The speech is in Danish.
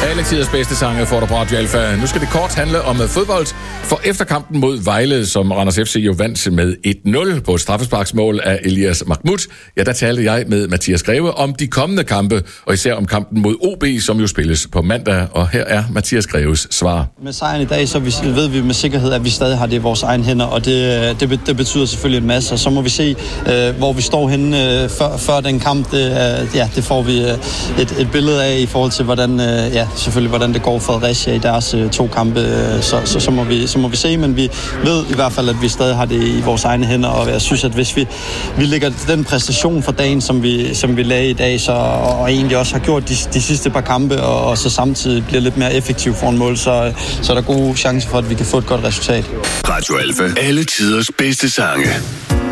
Alle tiders bedste sange får du på Radio Alfa. Nu skal det kort handle om fodbold. For efter kampen mod Vejle, som Randers FC jo vandt med 1-0 på et straffesparksmål af Elias Mahmoud, ja, der talte jeg med Mathias Greve om de kommende kampe, og især om kampen mod OB, som jo spilles på mandag. Og her er Mathias Greves svar. Med sejren i dag, så ved vi med sikkerhed, at vi stadig har det i vores egen hænder, og det betyder selvfølgelig en masse. Og så må vi se, hvor vi står henne før den kamp. Det får vi et billede af i forhold til, hvordan det går for Fredericia i deres 2 kampe. Så må vi se, men vi ved i hvert fald, at vi stadig har det i vores egne hænder, og jeg synes, at hvis vi lægger den præstation for dagen, som vi lagde i dag, og egentlig også har gjort de sidste par kampe, og så samtidig bliver lidt mere effektiv for en mål, så er der gode chancer for, at vi kan få et godt resultat. Radio Alfa. Alle tiders bedste sange.